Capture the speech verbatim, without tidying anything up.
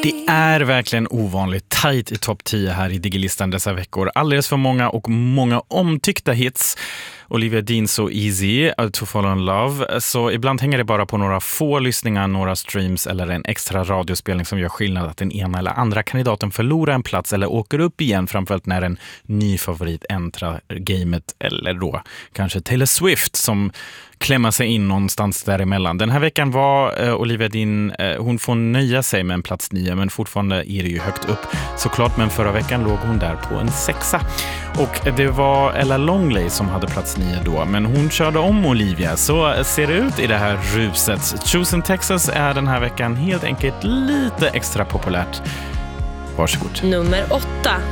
Det är verkligen ovanligt tajt i topp tio här i Digilistan dessa veckor. Alldeles för många och många omtyckta hits. Olivia Dean So Easy, To Fall in Love. Så ibland hänger det bara på några få lyssningar, några streams eller en extra radiospelning som gör skillnad att den ena eller andra kandidaten förlorar en plats eller åker upp igen, framförallt när en ny favorit äntrar gamet, eller då kanske Taylor Swift som klämma sig in någonstans däremellan. Den här veckan var eh, Olivia Dean, eh, hon får nöja sig med en plats nio, men fortfarande är det ju högt upp såklart, men förra veckan låg hon där på en sexa. Och det var Ella Longley som hade plats nio då, men hon körde om Olivia. Så ser det ut i det här ruset. Chosen Texas är den här veckan helt enkelt lite extra populärt. Varsågod. Nummer åtta.